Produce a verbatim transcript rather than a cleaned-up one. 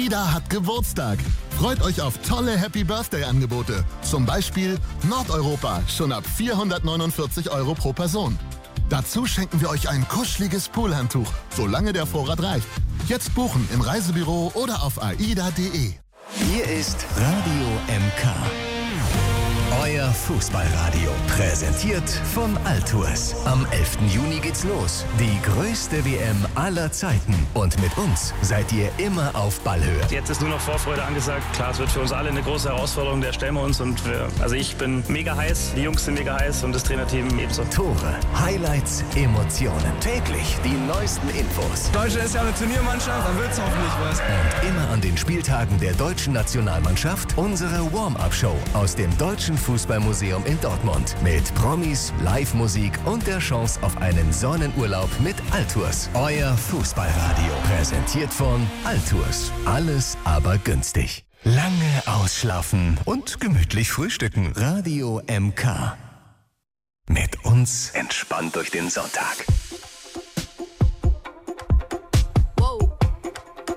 AIDA hat Geburtstag. Freut euch auf tolle Happy Birthday-Angebote. Zum Beispiel Nordeuropa, schon ab vierhundertneunundvierzig Euro pro Person. Dazu schenken wir euch ein kuscheliges Poolhandtuch, solange der Vorrat reicht. Jetzt buchen im Reisebüro oder auf aida punkt de. Hier ist Radio M K. Euer Fußballradio, präsentiert von Altours. Am elften Juni geht's los. Die größte W M aller Zeiten. Und mit uns seid ihr immer auf Ballhöhe. Jetzt ist nur noch Vorfreude angesagt. Klar, es wird für uns alle eine große Herausforderung. Der stellen wir uns. Und wir, also ich bin mega heiß, die Jungs sind mega heiß und das Trainerteam ebenso. Tore, Highlights, Emotionen. Täglich die neuesten Infos. Deutschland ist ja eine Turniermannschaft, dann wird's hoffentlich was. Und immer an den Spieltagen der deutschen Nationalmannschaft unsere Warm-Up-Show aus dem Deutschen Fußballmuseum in Dortmund. Mit Promis, Live-Musik und der Chance auf einen Sonnenurlaub mit Altours. Euer Fußballradio. Präsentiert von Altours. Alles aber günstig. Lange ausschlafen und gemütlich frühstücken. Radio M K. Mit uns entspannt durch den Sonntag.